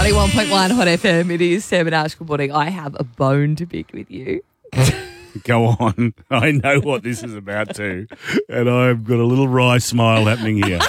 91.1 Hot FM. It is Sam and Ash. Good morning. I have a bone to pick with you. Go on. I know what this is about too. And I've got a little wry smile happening here.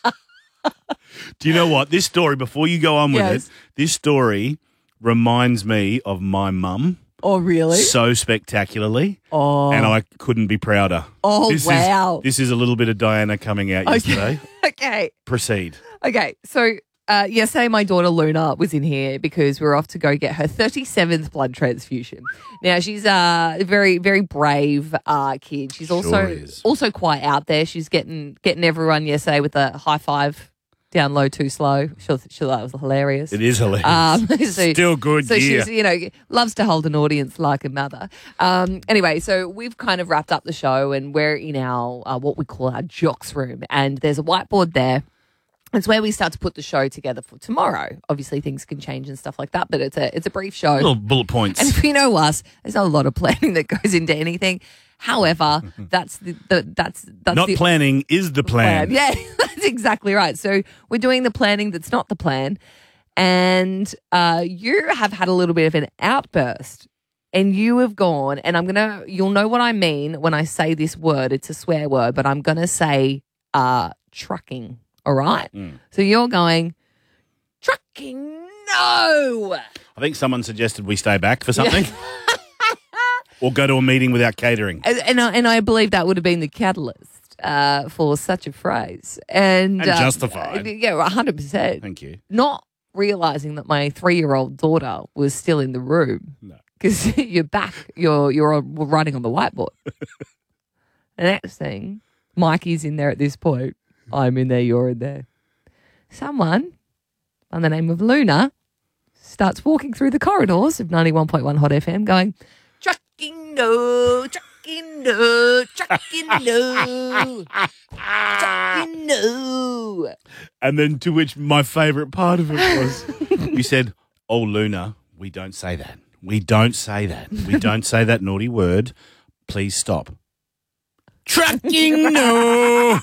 Do you know what? This story, before you go on with it, this story reminds me of my mum. Oh, really? So spectacularly. Oh. And I couldn't be prouder. Oh, wow. This is a little bit of Diana coming out yesterday. Okay. Proceed. Okay. So yesterday my daughter Luna was in here because we were off to go get her 37th blood transfusion. Now, she's a very, very brave kid. She's also quite out there. She's getting everyone yesterday with a high five. Down low, too slow. Sure, that was hilarious. It is hilarious. Still good. So she's, loves to hold an audience like a mother. Anyway, so we've kind of wrapped up the show, and we're in our what we call our jocks room, and there's a whiteboard there. It's where we start to put the show together for tomorrow. Obviously, things can change and stuff like that, but it's a brief show. Little bullet points. And if you know us, there's not a lot of planning that goes into anything. However, that's planning is the plan. Yeah, that's exactly right. So we're doing the planning that's not the plan, and you have had a little bit of an outburst, and you have gone, and you'll know what I mean when I say this word. It's a swear word, but I'm gonna say trucking. All right. So you're going trucking. No. I think someone suggested we stay back for something. Or go to a meeting without catering. And I believe that would have been the catalyst for such a phrase. And justified. Yeah, 100%. Thank you. Not realising that my 3-year-old daughter was still in the room. No. Because you're writing on the whiteboard. The next thing, Mikey's in there at this point. I'm in there, you're in there. Someone by the name of Luna starts walking through the corridors of 91.1 Hot FM going, trucking no, trucking no, trucking no, trucking no. And then to which my favourite part of it was, you said, oh, Luna, we don't say that. We don't say that. We don't say that naughty word. Please stop. Trucking no.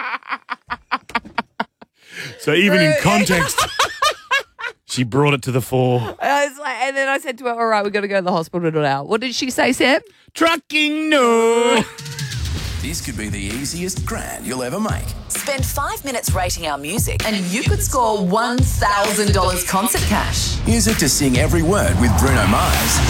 So even in context, she brought it to the fore. And then I said to her, all right, we've got to go to the hospital now. What did she say, Sam? Trucking no. This could be the easiest grand you'll ever make. Spend 5 minutes rating our music and you could score $1,000 concert cash. Use it to sing every word with Bruno Mars.